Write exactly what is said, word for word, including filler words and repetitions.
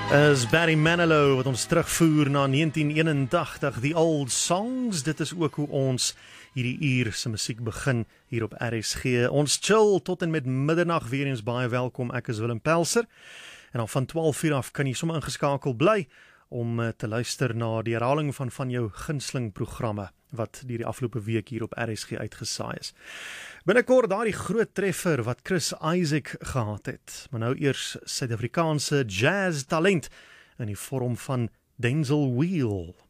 Is Barry Manilow wat ons terugvoer na negentien eenentachtig, The Old Songs. Dit is ook hoe ons hierdie uur se musiek begin hier op R S G. Ons chill tot en met middernag, weer eens baie welkom. Ek is Willem Pelser. En dan van twaalf uur af kan jy sommer ingeskakel bly om te luister na die herhaling van van jou gunsteling programme wat die afgelope week hier op R S G uitgesaai is. Binnekort daardie groot treffer wat Chris Isaak gehad het, maar nou eers Suid-Afrikaanse jazz talent in die vorm van Denzel Wheel.